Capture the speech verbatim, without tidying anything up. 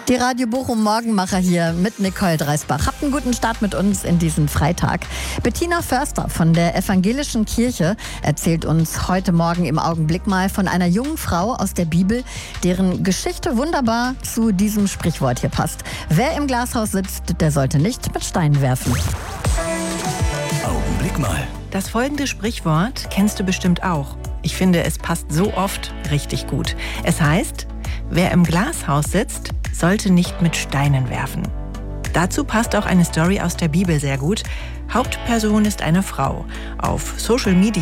Die Radio Bochum Morgenmacher hier mit Nicole Dreisbach. Habt einen guten Start mit uns in diesen Freitag. Bettina Förster von der Evangelischen Kirche erzählt uns heute Morgen im Augenblick mal von einer jungen Frau aus der Bibel, deren Geschichte wunderbar zu diesem Sprichwort hier passt. Wer im Glashaus sitzt, der sollte nicht mit Steinen werfen. Augenblick mal. Das folgende Sprichwort kennst du bestimmt auch. Ich finde, es passt so oft richtig gut. Es heißt, wer im Glashaus sitzt, sollte nicht mit Steinen werfen. Dazu passt auch eine Story aus der Bibel sehr gut. Hauptperson ist eine Frau. Auf Social Media